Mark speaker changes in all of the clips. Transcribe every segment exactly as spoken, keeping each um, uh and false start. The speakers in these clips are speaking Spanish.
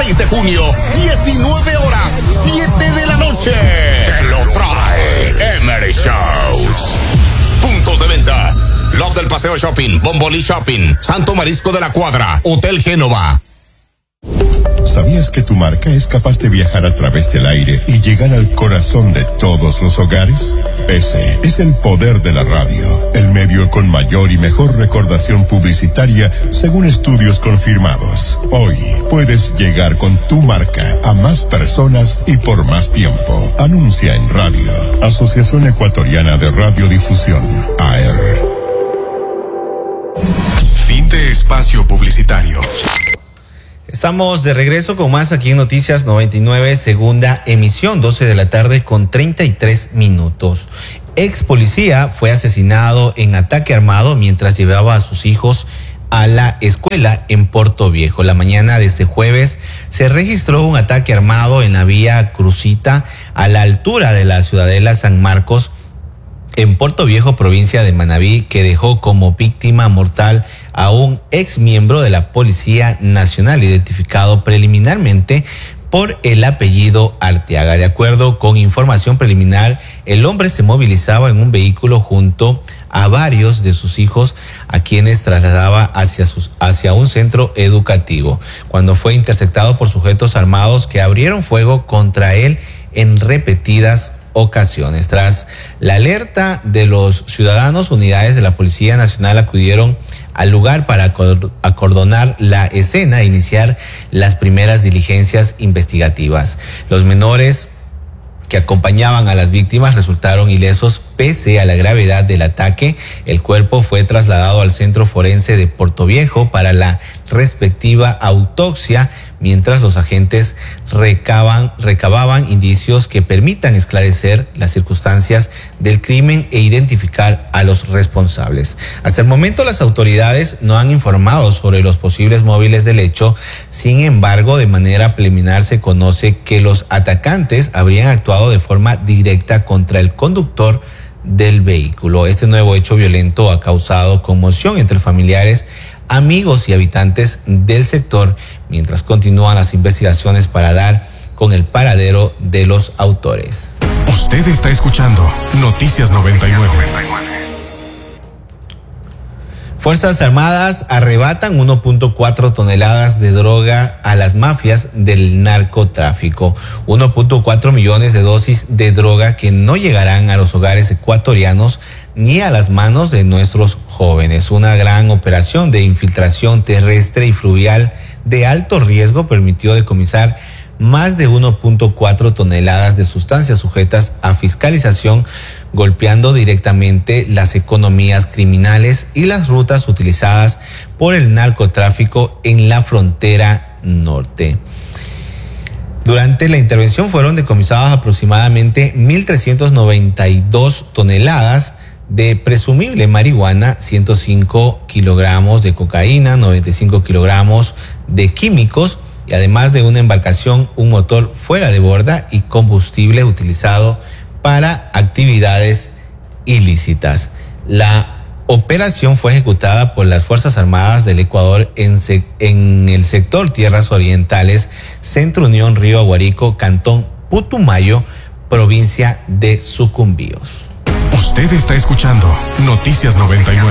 Speaker 1: seis de junio, diecinueve horas, siete de la noche. Te lo trae Emery Shows. Puntos de venta: Love del Paseo Shopping, Bombolí Shopping, Santo Marisco de la Cuadra, Hotel Génova.
Speaker 2: ¿Sabías que tu marca es capaz de viajar a través del aire y llegar al corazón de todos los hogares? Ese es el poder de la radio, el medio con mayor y mejor recordación publicitaria según estudios confirmados. Hoy puedes llegar con tu marca a más personas y por más tiempo. Anuncia en radio. Asociación Ecuatoriana de Radiodifusión, A R.
Speaker 3: Fin de espacio publicitario.
Speaker 4: Estamos de regreso con más aquí en Noticias noventa y nueve, segunda emisión, doce de la tarde con treinta y tres minutos. Ex policía fue asesinado en ataque armado mientras llevaba a sus hijos a la escuela en Puerto Viejo. La mañana de este jueves se registró un ataque armado en la vía Crucita a la altura de la Ciudadela San Marcos en Puerto Viejo, provincia de Manabí, que dejó como víctima mortal a un ex miembro de la Policía Nacional, identificado preliminarmente por el apellido Arteaga. De acuerdo con información preliminar, el hombre se movilizaba en un vehículo junto a varios de sus hijos, a quienes trasladaba hacia, sus, hacia un centro educativo, cuando fue interceptado por sujetos armados que abrieron fuego contra él en repetidas ocasiones. Tras la alerta de los ciudadanos, unidades de la Policía Nacional acudieron al lugar para acordonar la escena e iniciar las primeras diligencias investigativas. Los menores que acompañaban a las víctimas resultaron ilesos pese a la gravedad del ataque. El cuerpo fue trasladado al Centro Forense de Puerto Viejo para la respectiva autopsia, mientras los agentes recaban, recababan indicios que permitan esclarecer las circunstancias del crimen e identificar a los responsables. Hasta el momento, las autoridades no han informado sobre los posibles móviles del hecho. Sin embargo, de manera preliminar se conoce que los atacantes habrían actuado de forma directa contra el conductor del vehículo. Este nuevo hecho violento ha causado conmoción entre familiares, amigos y habitantes del sector, mientras continúan las investigaciones para dar con el paradero de los autores.
Speaker 3: Usted está escuchando Noticias noventa y nueve.
Speaker 4: Fuerzas Armadas arrebatan uno punto cuatro toneladas de droga a las mafias del narcotráfico. uno punto cuatro millones de dosis de droga que no llegarán a los hogares ecuatorianos ni a las manos de nuestros jóvenes. Una gran operación de infiltración terrestre y fluvial de alto riesgo permitió decomisar más de uno punto cuatro toneladas de sustancias sujetas a fiscalización, golpeando directamente las economías criminales y las rutas utilizadas por el narcotráfico en la frontera norte. Durante la intervención fueron decomisadas aproximadamente mil trescientas noventa y dos toneladas de presumible marihuana, ciento cinco kilogramos de cocaína, noventa y cinco kilogramos de químicos, y además de una embarcación, un motor fuera de borda y combustible utilizado para actividades ilícitas. La operación fue ejecutada por las Fuerzas Armadas del Ecuador en, se, en el sector Tierras Orientales, Centro Unión Río Aguarico, Cantón Putumayo, provincia de Sucumbíos.
Speaker 3: Usted está escuchando Noticias noventa y nueve.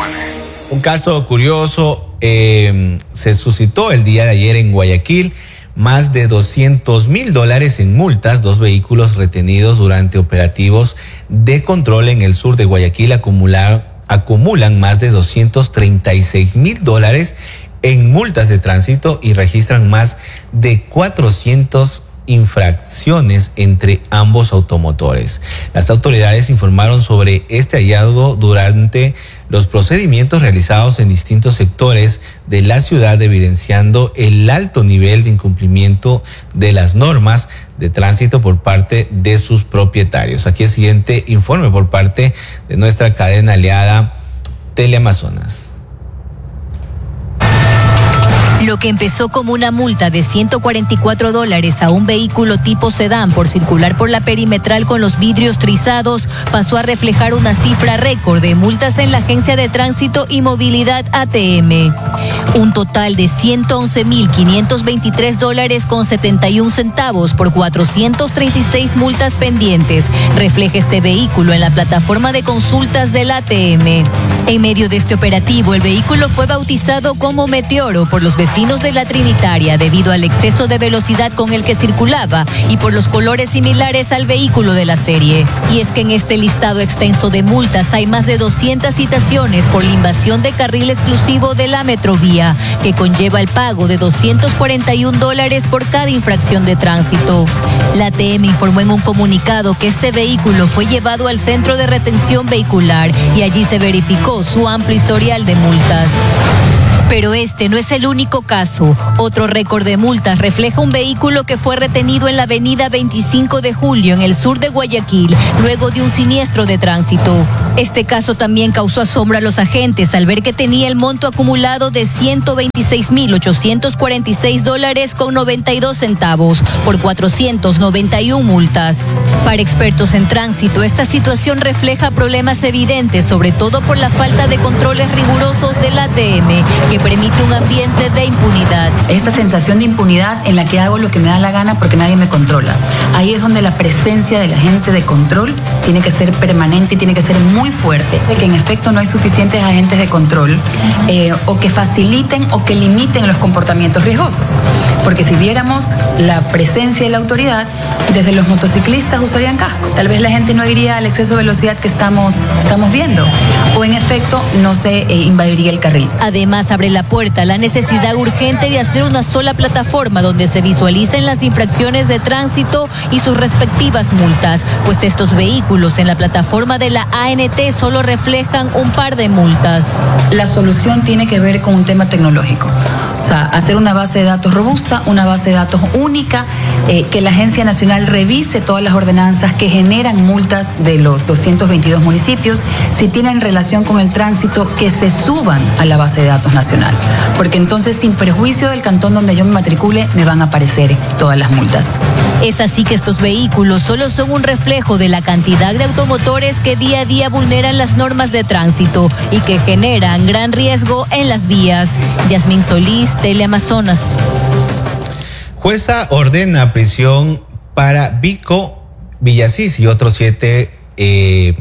Speaker 4: Un caso curioso eh, se suscitó el día de ayer en Guayaquil. Más de doscientos mil dólares en multas. Dos vehículos retenidos durante operativos de control en el sur de Guayaquil acumulan, acumulan más de doscientos treinta y seis mil dólares en multas de tránsito y registran más de cuatrocientas infracciones entre ambos automotores. Las autoridades informaron sobre este hallazgo durante los procedimientos realizados en distintos sectores de la ciudad, evidenciando el alto nivel de incumplimiento de las normas de tránsito por parte de sus propietarios. Aquí el siguiente informe por parte de nuestra cadena aliada Teleamazonas.
Speaker 5: Lo que empezó como una multa de ciento cuarenta y cuatro dólares a un vehículo tipo sedán por circular por la perimetral con los vidrios trizados pasó a reflejar una cifra récord de multas en la Agencia de Tránsito y Movilidad A T M. Un total de ciento once mil quinientos veintitrés dólares con setenta y un centavos por cuatrocientas treinta y seis multas pendientes refleja este vehículo en la plataforma de consultas del A T M. En medio de este operativo, el vehículo fue bautizado como Meteoro por los vecinos de la Trinitaria debido al exceso de velocidad con el que circulaba y por los colores similares al vehículo de la serie. Y es que en este listado extenso de multas hay más de doscientas citaciones por la invasión de carril exclusivo de la Metrovía, que conlleva el pago de doscientos cuarenta y un dólares por cada infracción de tránsito. La A T M informó en un comunicado que este vehículo fue llevado al centro de retención vehicular y allí se verificó su amplio historial de multas. Pero este no es el único caso. Otro récord de multas refleja un vehículo que fue retenido en la avenida veinticinco de julio en el sur de Guayaquil, luego de un siniestro de tránsito. Este caso también causó asombro a los agentes al ver que tenía el monto acumulado de ciento veintiséis mil ochocientos cuarenta y seis dólares con noventa y dos centavos por cuatrocientas noventa y una multas. Para expertos en tránsito, esta situación refleja problemas evidentes, sobre todo por la falta de controles rigurosos del A T M, que permite un ambiente de impunidad.
Speaker 6: Esta sensación de impunidad en la que hago lo que me da la gana porque nadie me controla. Ahí es donde la presencia del agente de control tiene que ser permanente y tiene que ser muy fuerte. De que en efecto no hay suficientes agentes de control eh, o que faciliten o que limiten los comportamientos riesgosos. Porque si viéramos la presencia de la autoridad, desde los motociclistas usarían casco. Tal vez la gente no iría al exceso de velocidad que estamos, estamos viendo. O en efecto no se eh, invadiría el carril.
Speaker 5: Además, abre la puerta a la necesidad urgente de hacer una sola plataforma donde se visualicen las infracciones de tránsito y sus respectivas multas, pues estos vehículos en la plataforma de la A N T solo reflejan un par de multas.
Speaker 6: La solución tiene que ver con un tema tecnológico. O sea, hacer una base de datos robusta, una base de datos única, eh, que la Agencia Nacional revise todas las ordenanzas que generan multas de los doscientos veintidós municipios, si tienen relación con el tránsito, que se suban a la base de datos nacional. Porque entonces, sin perjuicio del cantón donde yo me matricule, me van a aparecer todas las multas.
Speaker 5: Es así que estos vehículos solo son un reflejo de la cantidad de automotores que día a día vulneran las normas de tránsito y que generan gran riesgo en las vías. Yasmín Solís, Teleamazonas.
Speaker 4: Jueza ordena prisión para Vico Villasís y otros siete eh,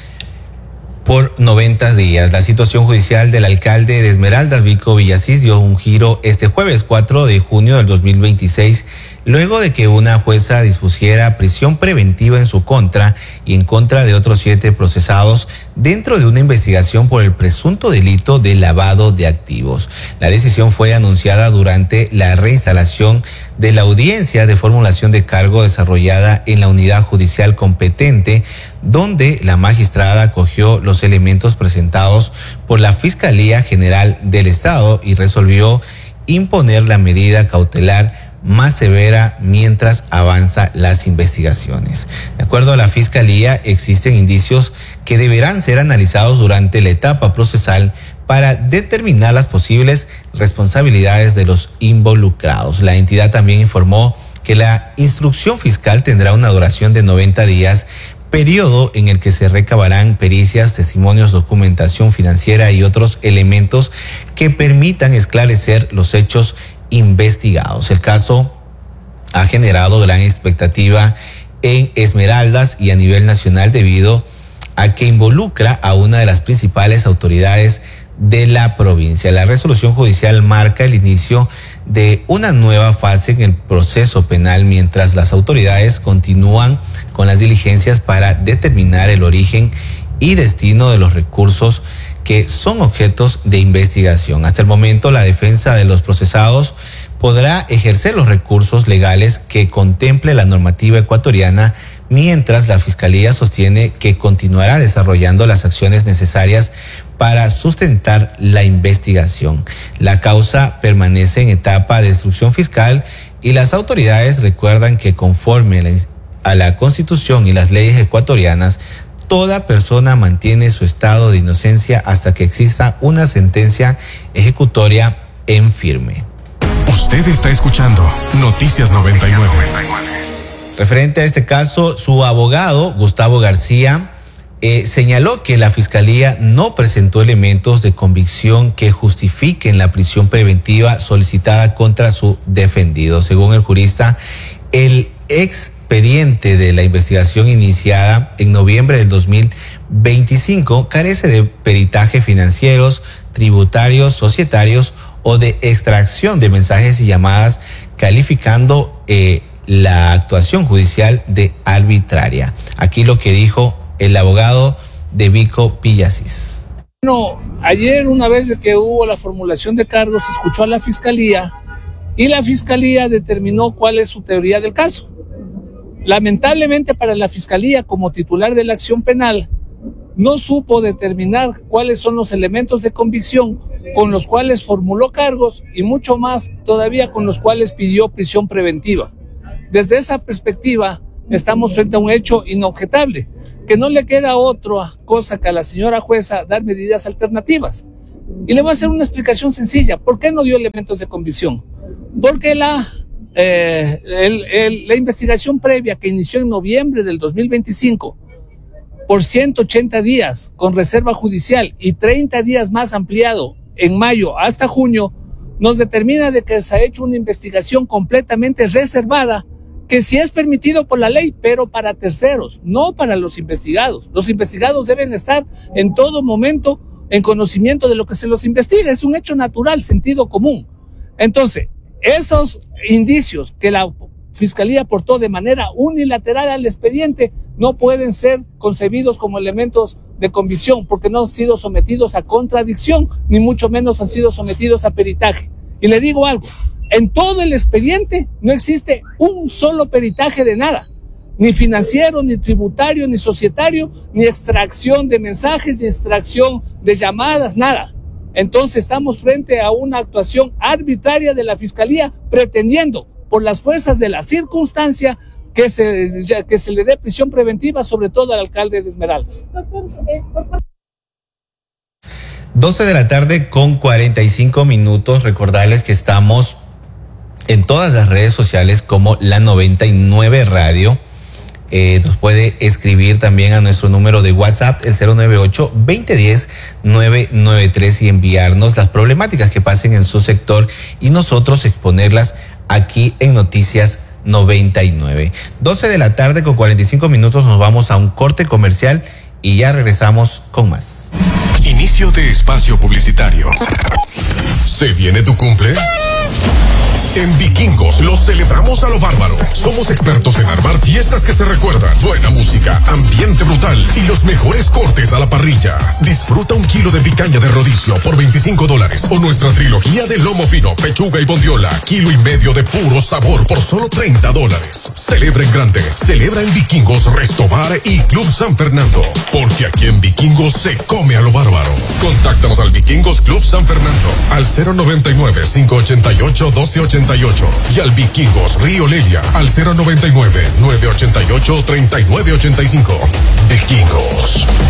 Speaker 4: por noventa días. La situación judicial del alcalde de Esmeraldas, Vico Villasís, dio un giro este jueves cuatro de junio del dos mil veintiséis, luego de que una jueza dispusiera prisión preventiva en su contra y en contra de otros siete procesados dentro de una investigación por el presunto delito de lavado de activos. La decisión fue anunciada durante la reinstalación de la audiencia de formulación de cargo desarrollada en la unidad judicial competente, donde la magistrada acogió los elementos presentados por la Fiscalía General del Estado y resolvió imponer la medida cautelar más severa mientras avanza las investigaciones. De acuerdo a la Fiscalía, existen indicios que deberán ser analizados durante la etapa procesal para determinar las posibles responsabilidades de los involucrados. La entidad también informó que la instrucción fiscal tendrá una duración de noventa días, periodo en el que se recabarán pericias, testimonios, documentación financiera y otros elementos que permitan esclarecer los hechos investigados. El caso ha generado gran expectativa en Esmeraldas y a nivel nacional debido a que involucra a una de las principales autoridades de la provincia. La resolución judicial marca el inicio de una nueva fase en el proceso penal mientras las autoridades continúan con las diligencias para determinar el origen y destino de los recursos que son objetos de investigación. Hasta el momento, la defensa de los procesados podrá ejercer los recursos legales que contemple la normativa ecuatoriana, mientras la Fiscalía sostiene que continuará desarrollando las acciones necesarias para sustentar la investigación. La causa permanece en etapa de instrucción fiscal y las autoridades recuerdan que conforme a la Constitución y las leyes ecuatorianas, toda persona mantiene su estado de inocencia hasta que exista una sentencia ejecutoria en firme.
Speaker 3: Usted está escuchando Noticias noventa y nueve.
Speaker 4: Referente a este caso, su abogado, Gustavo García, eh, señaló que la Fiscalía no presentó elementos de convicción que justifiquen la prisión preventiva solicitada contra su defendido. Según el jurista, el expediente de la investigación iniciada en noviembre del dos mil veinticinco carece de peritaje financieros, tributarios, societarios o de extracción de mensajes y llamadas, calificando eh, la actuación judicial de arbitraria. Aquí lo que dijo el abogado de Vico Villasís.
Speaker 7: Bueno, ayer, una vez de que hubo la formulación de cargos, se escuchó a la Fiscalía y la Fiscalía determinó cuál es su teoría del caso. Lamentablemente para la Fiscalía, como titular de la acción penal, no supo determinar cuáles son los elementos de convicción con los cuales formuló cargos y mucho más todavía con los cuales pidió prisión preventiva. Desde esa perspectiva, estamos frente a un hecho inobjetable, que no le queda otra cosa que a la señora jueza dar medidas alternativas. Y le voy a hacer una explicación sencilla. ¿Por qué no dio elementos de convicción? Porque la, eh, el, el, la investigación previa que inició en noviembre del dos mil veinticinco, por ciento ochenta días con reserva judicial y treinta días más ampliado en mayo hasta junio, nos determina de que se ha hecho una investigación completamente reservada, que sí es permitido por la ley, pero para terceros, no para los investigados. Los investigados deben estar en todo momento en conocimiento de lo que se los investiga. Es un hecho natural, sentido común. Entonces, esos indicios que la Fiscalía aportó de manera unilateral al expediente no pueden ser concebidos como elementos de convicción, porque no han sido sometidos a contradicción, ni mucho menos han sido sometidos a peritaje. Y le digo algo, en todo el expediente no existe un solo peritaje de nada, ni financiero, ni tributario, ni societario, ni extracción de mensajes, ni extracción de llamadas, nada. Entonces estamos frente a una actuación arbitraria de la Fiscalía, pretendiendo, por las fuerzas de la circunstancia, que se, que se le dé prisión preventiva, sobre todo al alcalde de Esmeraldas.
Speaker 4: doce de la tarde con cuarenta y cinco minutos. Recordarles que estamos en todas las redes sociales como La noventa y nueve Radio. Eh, nos puede escribir también a nuestro número de WhatsApp, el cero nueve ocho, veinte diez, nueve nueve tres, y enviarnos las problemáticas que pasen en su sector y nosotros exponerlas aquí en Noticias noventa y nueve. doce de la tarde con cuarenta y cinco minutos, nos vamos a un corte comercial y ya regresamos con más.
Speaker 3: Inicio de espacio publicitario. ¿Se viene tu cumple? En Vikingos lo celebramos a lo bárbaro. Somos expertos en armar fiestas que se recuerdan. Buena música, ambiente brutal y los mejores cortes a la parrilla. Disfruta un kilo de picaña de rodicio por veinticinco dólares o nuestra trilogía de lomo fino, pechuga y bondiola, kilo y medio de puro sabor por solo treinta dólares. Celebra en grande. Celebra en Vikingos, Resto Bar y Club San Fernando. Porque aquí en Vikingos se come a lo bárbaro. Contáctanos al Vikingos Club San Fernando al cero noventa y nueve, cinco ochenta y ocho, doce ochenta y ocho y al Vikingos Río Lelia al cero noventa y nueve, nueve ochenta y ocho, treinta y nueve ochenta y cinco. Vikingos.